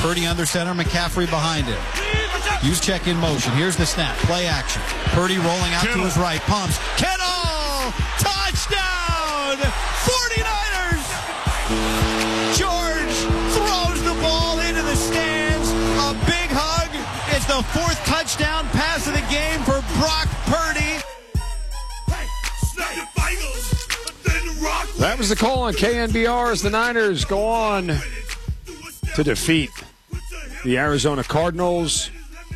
Purdy under center, McCaffrey behind him. Use check in motion. Here's the snap. Play action. Purdy rolling out to his right. Pumps. Kittle! Touchdown! 49ers! George throws the ball into the stands. A big hug. It's the 4th touchdown pass of the game for Brock Purdy. That was the call on KNBR as the Niners go on to defeat the Arizona Cardinals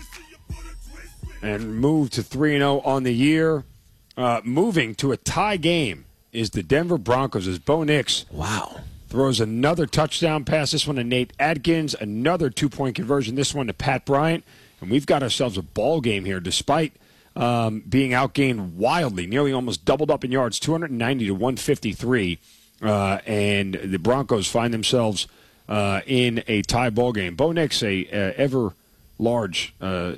and move to 3-0 on the year. Moving to a tie game is the Denver Broncos as Bo Nix throws another touchdown pass, this one to Nate Adkins, another 2-point conversion, this one to Pat Bryant. And we've got ourselves a ball game here despite being outgained wildly, nearly almost doubled up in yards, 290 to 153. And the Broncos find themselves in a tie ball game. Bo Nix, a ever large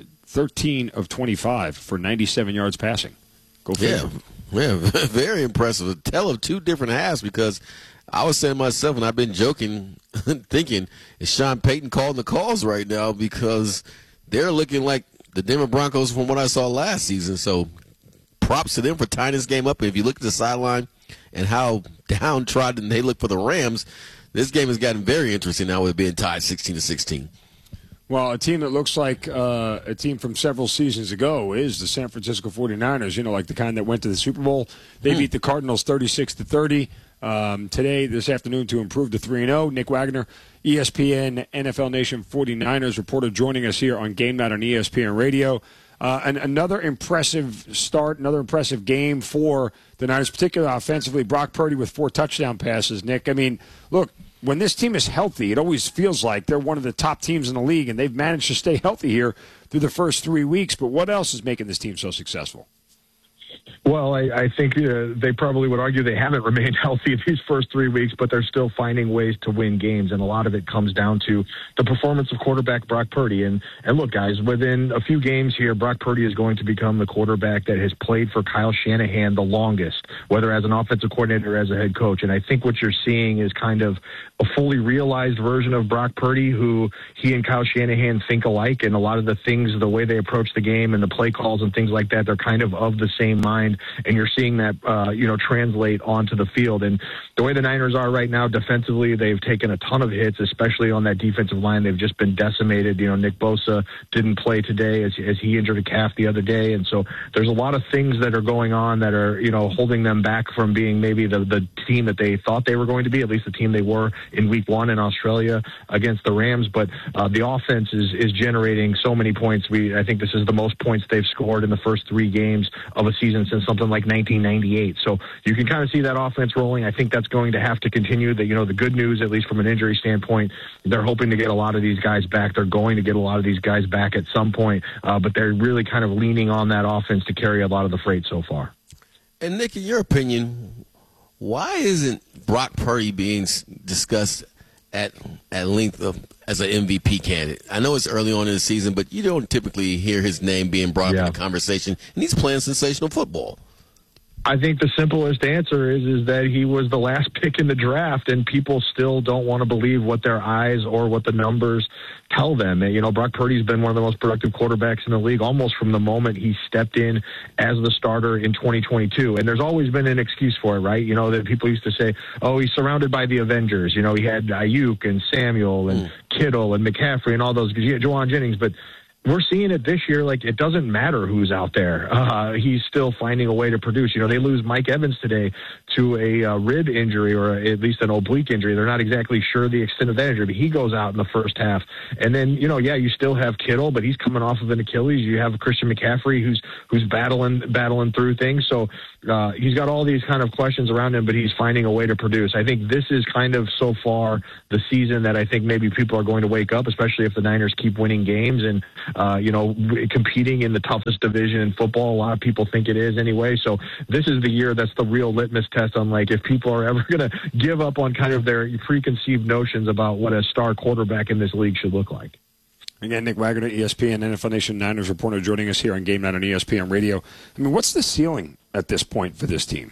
13 of 25 for 97 yards passing. Go figure. Yeah, very impressive. A tale of 2 different halves because I was saying to myself, and I've been joking, thinking, is Sean Payton calling the calls right now because they're looking like the Denver Broncos from what I saw last season. So props to them for tying this game up. If you look at the sideline and how downtrodden they look for the Rams, this game has gotten very interesting now with it being tied 16-16. Well, a team that looks like a team from several seasons ago is the San Francisco 49ers, like the kind that went to the Super Bowl. They beat the Cardinals 36-30 today, this afternoon, to improve to 3-0. Nick Wagner, ESPN, NFL Nation 49ers reporter, joining us here on Game Night on ESPN Radio. And another impressive start, another impressive game for the Niners, particularly offensively. Brock Purdy with 4 touchdown passes. Nick, I mean, look, when this team is healthy, it always feels like they're one of the top teams in the league, and they've managed to stay healthy here through the first 3 weeks. But what else is making this team so successful? Well, I think they probably would argue they haven't remained healthy these first 3 weeks, but they're still finding ways to win games, and a lot of it comes down to the performance of quarterback Brock Purdy. And look, guys, within a few games here, Brock Purdy is going to become the quarterback that has played for Kyle Shanahan the longest, whether as an offensive coordinator or as a head coach. And I think what you're seeing is kind of a fully realized version of Brock Purdy, who he and Kyle Shanahan think alike, and a lot of the things, the way they approach the game and the play calls and things like that, they're kind of the same mind. And you're seeing that, translate onto the field. And the way the Niners are right now defensively, they've taken a ton of hits, especially on that defensive line. They've just been decimated. Nick Bosa didn't play today as he injured a calf the other day. And so there's a lot of things that are going on that are, holding them back from being maybe the team that they thought they were going to be, at least the team they were in week 1 in Australia against the Rams. But the offense is generating so many points. I think this is the most points they've scored in the first 3 games of a season since something like 1998. So you can kind of see that offense rolling. I think that's going to have to continue. The good news, at least from an injury standpoint, they're hoping to get a lot of these guys back. They're going to get a lot of these guys back at some point, but they're really kind of leaning on that offense to carry a lot of the freight so far. And Nick, in your opinion, why isn't Brock Purdy being discussed at length as an MVP candidate? I know it's early on in the season, but you don't typically hear his name being brought up in the conversation, and he's playing sensational football. I think the simplest answer is that he was the last pick in the draft, and people still don't want to believe what their eyes or what the numbers tell them. Brock Purdy's been one of the most productive quarterbacks in the league almost from the moment he stepped in as the starter in 2022. And there's always been an excuse for it, right? That people used to say, oh, he's surrounded by the Avengers. He had Ayuk and Samuel and Kittle and McCaffrey and all those, Juwan Jennings, but we're seeing it this year. Like, it doesn't matter who's out there. He's still finding a way to produce. They lose Mike Evans today to a rib injury, or at least an oblique injury. They're not exactly sure the extent of that injury, but he goes out in the first half. And then, you still have Kittle, but he's coming off of an Achilles. You have Christian McCaffrey who's battling through things. So he's got all these kind of questions around him, but he's finding a way to produce. I think this is kind of so far the season that I think maybe people are going to wake up, especially if the Niners keep winning games and competing in the toughest division in football. A lot of people think it is anyway. So this is the year that's the real litmus test on, like, if people are ever going to give up on kind of their preconceived notions about what a star quarterback in this league should look like. Again, Nick Wagner, ESPN, NFL Nation Niners reporter, joining us here on Game Night on ESPN Radio. I mean, what's the ceiling at this point for this team?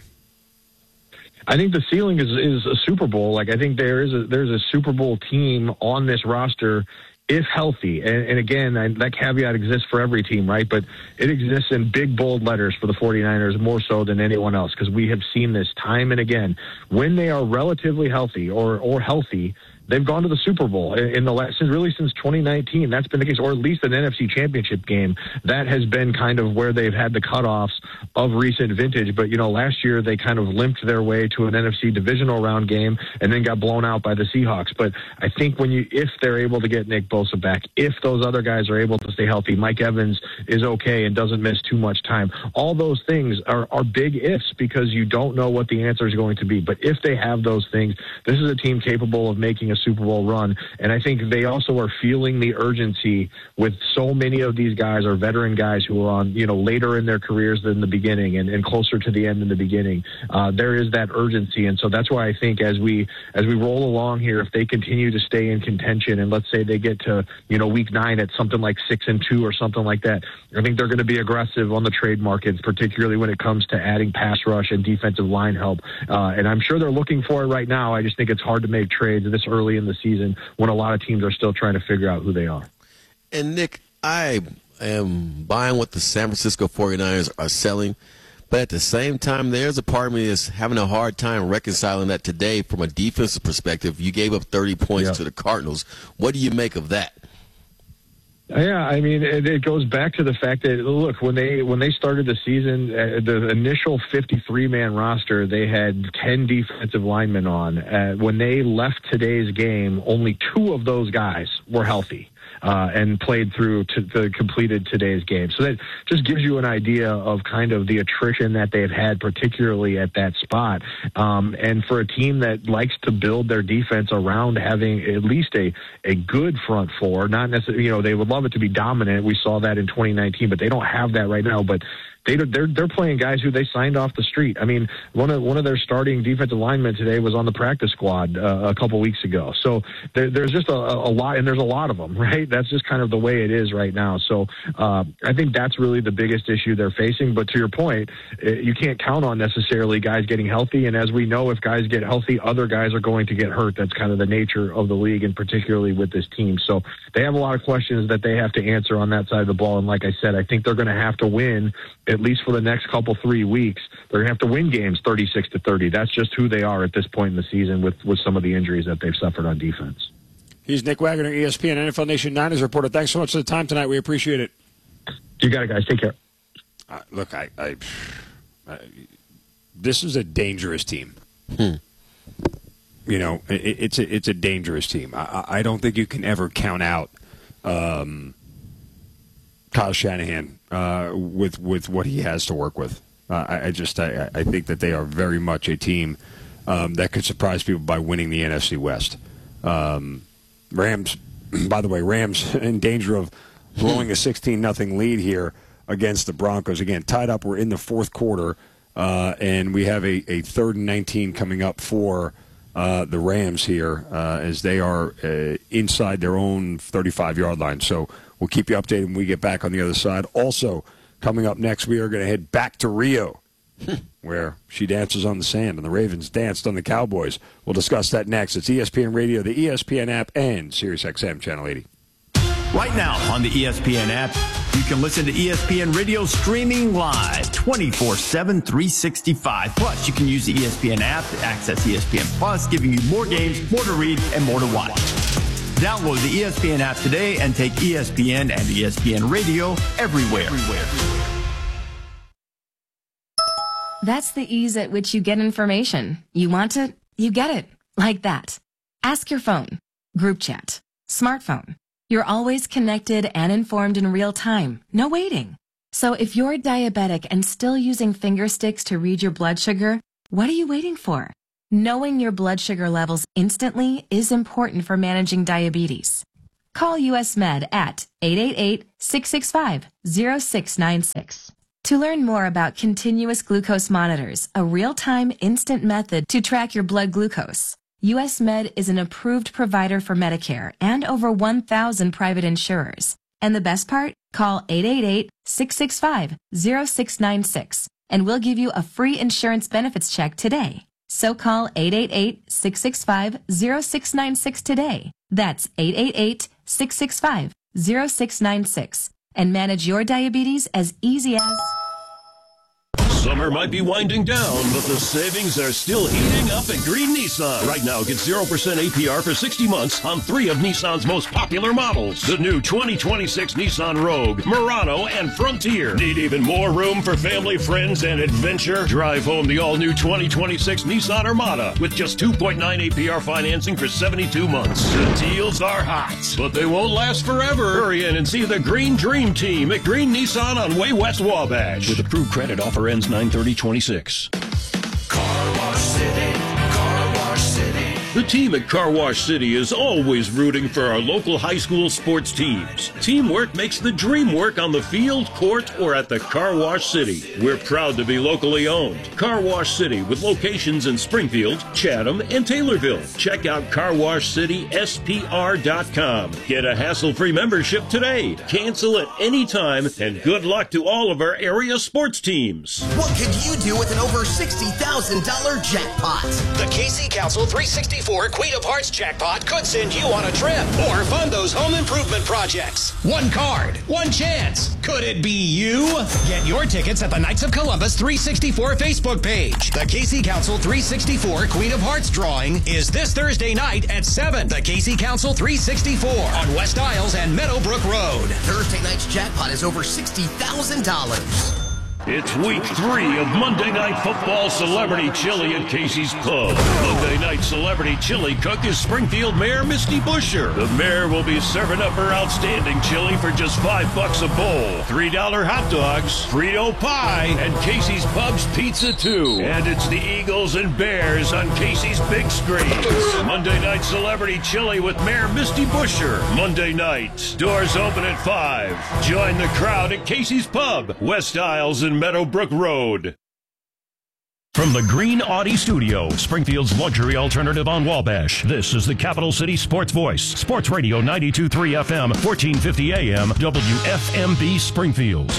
I think the ceiling is a Super Bowl. Like, I think there's a Super Bowl team on this roster if healthy, and again, that caveat exists for every team, right? But it exists in big, bold letters for the 49ers more so than anyone else, because we have seen this time and again. When they are relatively healthy or healthy, they've gone to the Super Bowl since 2019. That's been the case, or at least an NFC Championship game. That has been kind of where they've had the cutoffs of recent vintage. But, last year they kind of limped their way to an NFC divisional round game and then got blown out by the Seahawks. But I think if they're able to get Nick Bosa back, if those other guys are able to stay healthy, Mike Evans is okay and doesn't miss too much time. All those things are big ifs, because you don't know what the answer is going to be. But if they have those things, this is a team capable of making a Super Bowl run. And I think they also are feeling the urgency with so many of these guys are veteran guys who are on, later in their careers than the beginning and closer to the end than the beginning. There is that urgency. And so that's why I think as we roll along here, if they continue to stay in contention, and let's say they get to, week 9 at something like 6-2 or something like that, I think they're going to be aggressive on the trade market, particularly when it comes to adding pass rush and defensive line help. And I'm sure they're looking for it right now. I just think it's hard to make trades this early in the season when a lot of teams are still trying to figure out who they are. And Nick, I am buying what the San Francisco 49ers are selling, but at the same time, there's a part of me that's having a hard time reconciling that today from a defensive perspective. You gave up 30 points to the Cardinals. What do you make of that? Yeah, I mean, it goes back to the fact that, look, when they started the season, the initial 53-man roster, they had 10 defensive linemen on. When they left today's game, only 2 of those guys were healthy and played through to completed today's game. So that just gives you an idea of kind of the attrition that they've had, particularly at that spot. And for a team that likes to build their defense around having at least a good front four, not necessarily, they would love it to be dominant. We saw that in 2019, but they don't have that right now. But they're playing guys who they signed off the street. I mean, one of their starting defensive linemen today was on the practice squad a couple weeks ago. So there's just a lot, and there's a lot of them, right? That's just kind of the way it is right now. So I think that's really the biggest issue they're facing. But to your point, you can't count on necessarily guys getting healthy. And as we know, if guys get healthy, other guys are going to get hurt. That's kind of the nature of the league, and particularly with this team. So they have a lot of questions that they have to answer on that side of the ball. And like I said, I think they're going to have to win, at least for the next 3 weeks. They're going to have to win games 36-30. That's just who they are at this point in the season with some of the injuries that they've suffered on defense. He's Nick Wagoner, ESPN NFL Nation Niners reporter. Thanks so much for the time tonight. We appreciate it. You got it, guys. Take care. Look, this is a dangerous team. It's a dangerous team. I don't think you can ever count out Kyle Shanahan with what he has to work with. I think that they are very much a team that could surprise people by winning the NFC West. Rams, by the way, Rams in danger of blowing a 16-0 lead here against the Broncos. Again, tied up. We're in the fourth quarter, and we have a 3rd and 19 coming up for the Rams here as they are inside their own 35-yard line. So we'll keep you updated when we get back on the other side. Also, coming up next, we are going to head back to Rio, where she dances on the sand and the Ravens danced on the Cowboys. We'll discuss that next. It's ESPN Radio, the ESPN app, and SiriusXM Channel 80. Right now on the ESPN app, you can listen to ESPN Radio streaming live 24/7, 365. Plus, you can use the ESPN app to access ESPN Plus, giving you more games, more to read, and more to watch. Download the ESPN app today and take ESPN and ESPN Radio everywhere. That's the ease at which you get information. You want it, you get it. Like that. Ask your phone. Group chat. Smartphone. You're always connected and informed in real time. No waiting. So if you're diabetic and still using finger sticks to read your blood sugar, what are you waiting for? Knowing your blood sugar levels instantly is important for managing diabetes. Call US Med at 888-665-0696. To learn more about continuous glucose monitors, a real-time instant method to track your blood glucose, US Med is an approved provider for Medicare and over 1,000 private insurers. And the best part? Call 888-665-0696 and we'll give you a free insurance benefits check today. So call 888-665-0696 today That's 888-665-0696. And manage your diabetes as easy as... Summer might be winding down, but the savings are still heating up at Green Nissan. Right now, get 0% APR for 60 months on 3 of Nissan's most popular models. The new 2026 Nissan Rogue, Murano, and Frontier. Need even more room for family, friends, and adventure? Drive home the all-new 2026 Nissan Armada with just 2.9 APR financing for 72 months. The deals are hot, but they won't last forever. Hurry in and see the Green Dream Team at Green Nissan on Way West Wabash. With approved credit, offer ends 9/30/26. Car Wash City, Car Wash City. The team at Car Wash City is always rooting for our local high school sports teams. Teamwork makes the dream work on the field, court, or at the Car Wash City. We're proud to be locally owned. Car Wash City with locations in Springfield, Chatham, and Taylorville. Check out carwashcityspr.com. Get a hassle-free membership today. Cancel at any time, and good luck to all of our area sports teams. What could you do with an over $60,000 jackpot? The KC Council 364 Queen of Hearts jackpot could send you on a trip or fund those home improvement projects. One card, one chance. Could it be you? Get your tickets at the Knights of Columbus 364 Facebook page. The KC Council 364 Queen of Hearts drawing is this Thursday night at 7. The KC Council 364 on West Isles and Meadowbrook Road. Thursday night's jackpot is over $60,000. It's week 3 of Monday Night Football Celebrity Chili at Casey's Pub. Monday Night Celebrity Chili cook is Springfield Mayor Misty Busher. The mayor will be serving up her outstanding chili for just $5 a bowl. $3 hot dogs, Frito pie, and Casey's Pub's pizza too. And it's the Eagles and Bears on Casey's big screens. Monday Night Celebrity Chili with Mayor Misty Busher. Monday night. Doors open at 5. Join the crowd at Casey's Pub, West Isles and Meadowbrook Road. From the Green Audi Studio, Springfield's luxury alternative on Wabash, this is the Capital City Sports Voice. Sports Radio 92.3 FM, 1450 AM, WFMB Springfield.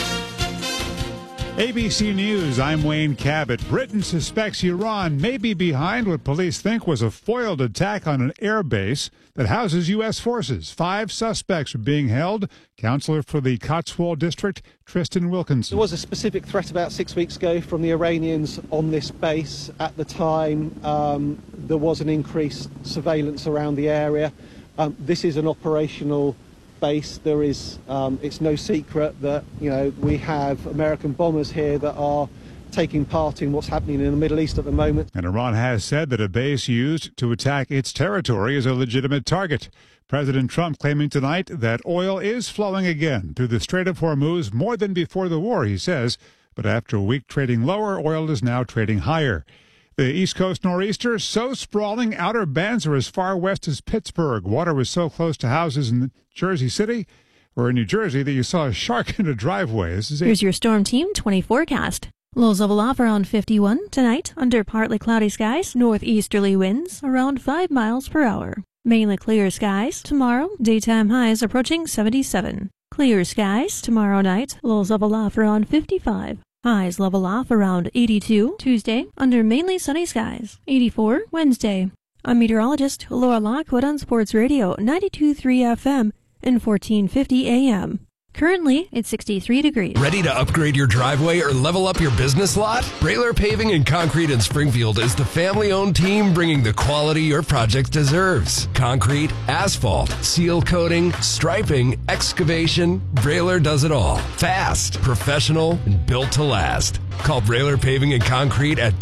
ABC News, I'm Wayne Cabot. Britain suspects Iran may be behind what police think was a foiled attack on an air base that houses U.S. forces. 5 suspects are being held. Counselor for the Cotswold District, Tristan Wilkinson. There was a specific threat about 6 weeks ago from the Iranians on this base. At the time, there was an increased surveillance around the area. This is an operational base. There is, it's no secret that, we have American bombers here that are taking part in what's happening in the Middle East at the moment. And Iran has said that a base used to attack its territory is a legitimate target. President Trump claiming tonight that oil is flowing again through the Strait of Hormuz more than before the war, he says. But after a week trading lower, oil is now trading higher. The East Coast nor'easter so sprawling, outer bands are as far west as Pittsburgh. Water was so close to houses in Jersey City or in New Jersey that you saw a shark in a driveway. Here's your Storm Team 20 forecast. Lows level off around 51 tonight, under partly cloudy skies, northeasterly winds around 5 miles per hour. Mainly clear skies tomorrow, daytime highs approaching 77. Clear skies tomorrow night, lows level off around 55. Highs level off around 82 Tuesday, under mainly sunny skies. 84 Wednesday. I'm meteorologist Laura Lockwood on Sports Radio 92.3 FM and 1450 AM. Currently, it's 63 degrees. Ready to upgrade your driveway or level up your business lot? Brailer Paving and Concrete in Springfield is the family-owned team bringing the quality your project deserves. Concrete, asphalt, seal coating, striping, excavation, Brailer does it all. Fast, professional, and built to last. Call Brailer Paving and Concrete at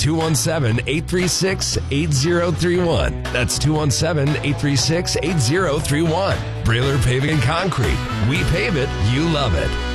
217-836-8031. That's 217-836-8031. Brailer Paving and Concrete. We pave it, you love it.